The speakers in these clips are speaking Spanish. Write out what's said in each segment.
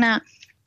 persona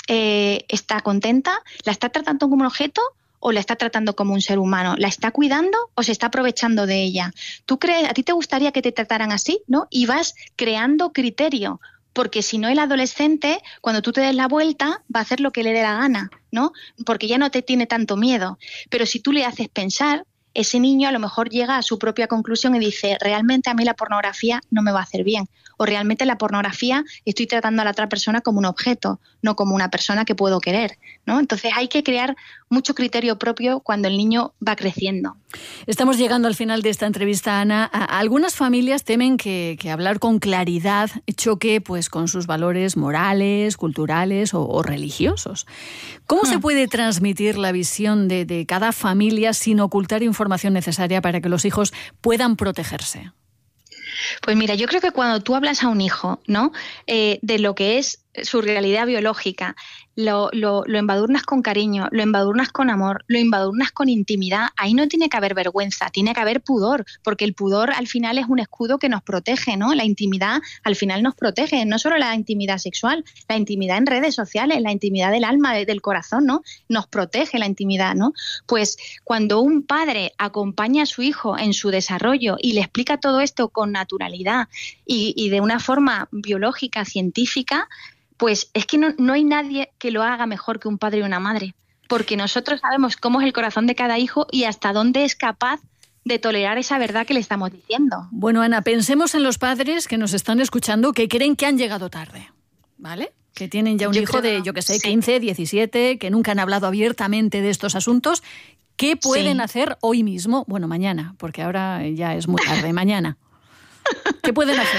está contenta? ¿La está tratando como un objeto o la está tratando como un ser humano? ¿La está cuidando o se está aprovechando de ella? ¿A ti te gustaría que te trataran así, no? Y vas creando criterio, porque si no, el adolescente, cuando tú te des la vuelta, va a hacer lo que le dé la gana, ¿no? Porque ya no te tiene tanto miedo. Pero si tú le haces pensar, ese niño a lo mejor llega a su propia conclusión y dice, realmente a mí la pornografía no me va a hacer bien, o realmente la pornografía estoy tratando a la otra persona como un objeto, no como una persona que puedo querer, ¿no? Entonces hay que crear mucho criterio propio cuando el niño va creciendo. Estamos llegando al final de esta entrevista, Ana. Algunas familias temen que hablar con claridad choque pues, con sus valores morales, culturales o religiosos. ¿Cómo se puede transmitir la visión de cada familia sin ocultar información necesaria para que los hijos puedan protegerse? Pues mira, yo creo que cuando tú hablas a un hijo, ¿no? De lo que es su realidad biológica, lo embadurnas con cariño, lo embadurnas con amor, lo embadurnas con intimidad, ahí no tiene que haber vergüenza, tiene que haber pudor, porque el pudor al final es un escudo que nos protege, ¿no? La intimidad al final nos protege, no solo la intimidad sexual, la intimidad en redes sociales, la intimidad del alma, del corazón, ¿no? Nos protege la intimidad, ¿no? Pues cuando un padre acompaña a su hijo en su desarrollo y le explica todo esto con naturalidad y de una forma biológica, científica, pues es que no hay nadie que lo haga mejor que un padre y una madre, porque nosotros sabemos cómo es el corazón de cada hijo y hasta dónde es capaz de tolerar esa verdad que le estamos diciendo. Bueno, Ana, pensemos en los padres que nos están escuchando que creen que han llegado tarde, ¿vale? Que tienen ya un hijo de, 15, 17, que nunca han hablado abiertamente de estos asuntos. ¿Qué pueden hacer hoy mismo? Bueno, mañana, porque ahora ya es muy tarde, mañana. ¿Qué pueden hacer?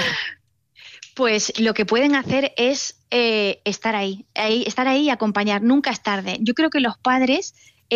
Pues lo que pueden hacer es estar ahí y acompañar. Nunca es tarde. Yo creo que los padres,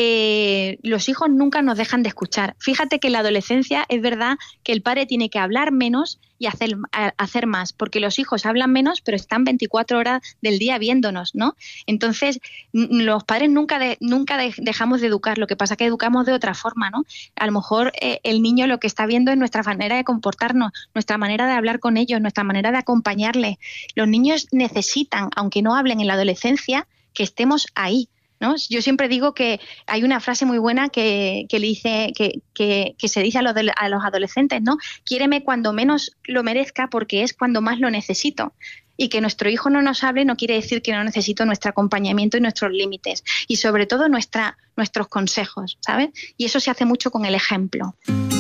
los hijos nunca nos dejan de escuchar. Fíjate que en la adolescencia es verdad que el padre tiene que hablar menos y hacer más, porque los hijos hablan menos, pero están 24 horas del día viéndonos, ¿no? Entonces, los padres nunca dejamos de educar, lo que pasa es que educamos de otra forma, ¿no? A lo mejor el niño lo que está viendo es nuestra manera de comportarnos, nuestra manera de hablar con ellos, nuestra manera de acompañarles. Los niños necesitan, aunque no hablen en la adolescencia, que estemos ahí, ¿no? Yo siempre digo que hay una frase muy buena que le dice que se dice a los adolescentes, ¿no? Quiéreme cuando menos lo merezca porque es cuando más lo necesito. Y que nuestro hijo no nos hable no quiere decir que no necesito nuestro acompañamiento y nuestros límites. Y sobre todo nuestros consejos, ¿sabes? Y eso se hace mucho con el ejemplo.